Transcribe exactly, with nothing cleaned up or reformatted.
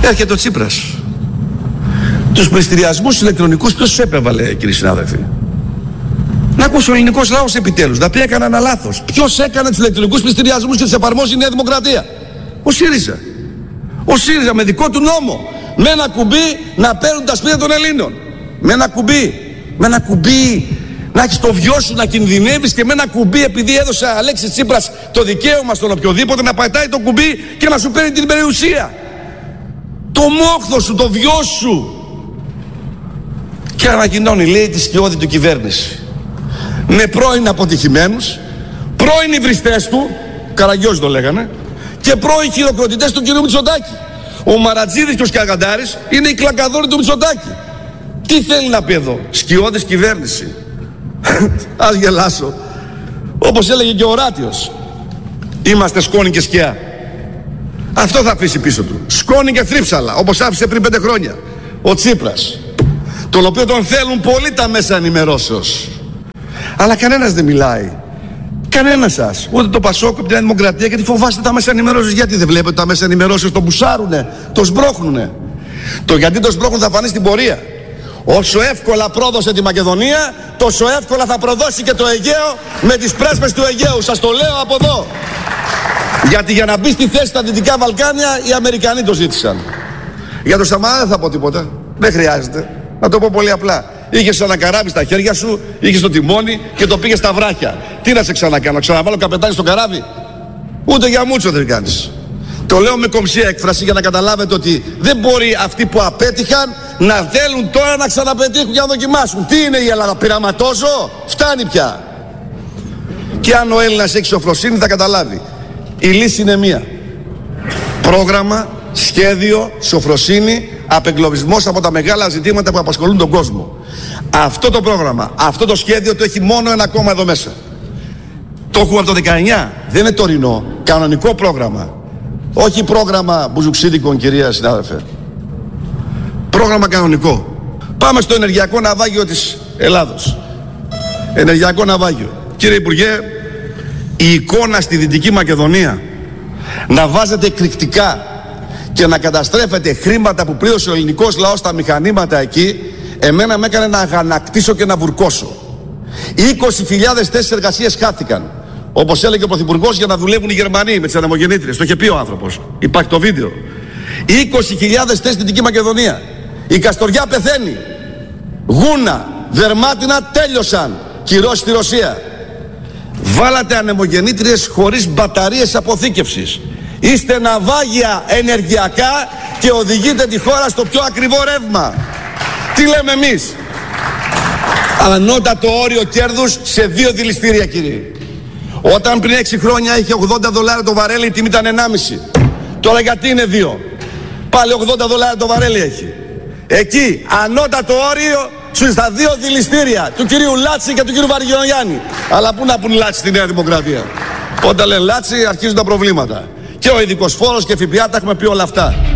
Έρχεται ο Τσίπρας. Τους πληστηριασμούς ηλεκτρονικούς ποιος τους επέβαλε, κύριοι συνάδελφοι? Να ακούσει ο ελληνικός λαός επιτέλους, να πει έκανα ένα λάθος. Ποιος έκανε τους ηλεκτρονικούς πληστηριασμούς και τους εφαρμόζει η Νέα Δημοκρατία? Ο ΣΥΡΙΖΑ. Ο ΣΥΡΙΖΑ με δικό του νόμο. Με ένα κουμπί να παίρνουν τα σπίτια των Ελλήνων. Με ένα κουμπί. Με ένα κουμπί να έχεις το βιό σου να κινδυνεύεις, και με ένα κουμπί, επειδή έδωσε Αλέξης Τσίπρας το δικαίωμα στον οποιοδήποτε να πατάει το κουμπί και να σου παίρνει την περιουσία. Το μόχθο σου, το βιό σου. Και ανακοινώνει, λέει, τη σκιώδη του κυβέρνηση. Με πρώην αποτυχημένους, πρώην υβριστές του, Καραγκιόζη το λέγανε, και πρώην χειροκροτητές του κ. Μητσοτάκη. Ο Μαρατζίδης και ο Σκιαγαντάρης είναι οι κλακαδόροι του Μητσοτάκη. Τι θέλει να πει εδώ? Σκιώδης κυβέρνηση. Ας γελάσω. Όπως έλεγε και ο Ράτιος, είμαστε σκόνη και σκιά. Αυτό θα αφήσει πίσω του. Σκόνη και θρύψαλα, όπως άφησε πριν πέντε χρόνια ο Τσίπρας, τον οποίο τον θέλουν πολύ τα μέσα ενημερώσεως. Αλλά κανένας δεν μιλάει. Κανένας σας. Ούτε το Πασόκ, ούτε την Δημοκρατία, γιατί φοβάστε τα μέσα ενημερώσεως. Γιατί δεν βλέπετε τα μέσα ενημερώσεως? Το μπουσάρουνε, το σμπρώχνουνε. Το γιατί το σμπρώχνουν θα φανεί στην πορεία. Όσο εύκολα πρόδωσε τη Μακεδονία, τόσο εύκολα θα προδώσει και το Αιγαίο με τις πρέσπες του Αιγαίου. Σας το λέω από εδώ. Γιατί για να μπει στη θέση στα Δυτικά Βαλκάνια οι Αμερικανοί το ζήτησαν. Για το Σαμαρά δεν θα πω τίποτα. Δεν χρειάζεται. Να το πω πολύ απλά. Είχες ένα καράβι στα χέρια σου, είχες το τιμόνι και το πήγες στα βράχια. Τι να σε ξανακάνω, ξαναβάλω καπετάνι στο καράβι? Ούτε για μούτσο δεν κάνεις. Το λέω με κομψή έκφραση για να καταλάβετε ότι δεν μπορεί αυτοί που απέτυχαν να θέλουν τώρα να ξαναπετύχουν για να δοκιμάσουν. Τι είναι η Ελλάδα, πειραματόζω? Φτάνει πια. Και αν ο Έλληνας έχει σοφροσύνη θα καταλάβει. Η λύση είναι μία. Πρόγραμμα, σχέδιο, σοφροσύνη, απεγκλωβισμός από τα μεγάλα ζητήματα που απασχολούν τον κόσμο. Αυτό το πρόγραμμα, αυτό το σχέδιο το έχει μόνο ένα κόμμα εδώ μέσα. Το έχουμε από το δεκαεννιά. Δεν είναι τωρινό. Κανονικό πρόγραμμα. Όχι πρόγραμμα μπουζουξίδικων, κυρία συνάδελφε. Πρόγραμμα κανονικό. Πάμε στο ενεργειακό ναυάγιο της Ελλάδος. Ενεργειακό ναυάγιο. Κύριε Υπουργέ, η εικόνα στη Δυτική Μακεδονία να βάζετε εκρηκτικά και να καταστρέφετε χρήματα που πλήρωσε ο ελληνικός λαός στα μηχανήματα εκεί, εμένα με έκανε να αγανακτήσω και να βουρκώσω. είκοσι χιλιάδες θέσεις εργασίας χάθηκαν. Όπως έλεγε ο Πρωθυπουργός, για να δουλεύουν οι Γερμανοί με τις ανεμογεννήτριες. Το είχε πει ο άνθρωπος. Υπάρχει το βίντεο. είκοσι χιλιάδες θέσεις στη Δυτική Μακεδονία. Η Καστοριά πεθαίνει. Γούνα, Δερμάτινα τέλειωσαν. Κυρώσεις στη Ρωσία. Βάλατε ανεμογεννήτριες χωρίς μπαταρίες αποθήκευσης. Είστε ναυάγια ενεργειακά και οδηγείτε τη χώρα στο πιο ακριβό ρεύμα. Τι λέμε εμείς? Ανώτατο όριο κέρδους σε δύο δηληστήρια, κύριε. Όταν πριν έξι χρόνια είχε ογδόντα δολάρια το βαρέλι, η τιμή ήταν ενάμιση. Τώρα γιατί είναι δύο? Πάλι ογδόντα δολάρια το βαρέλι έχει. Εκεί ανώτατο όριο στα δύο δηληστήρια του κυρίου Λάτση και του κυρίου Βαργιογιάννη. Αλλά πού να πουν Λάτση στη Νέα Δημοκρατία? Όταν λένε Λάτση αρχίζουν τα προβλήματα. Και ο ειδικός φόρος και ΦΠΑ, τα έχουμε πει όλα αυτά.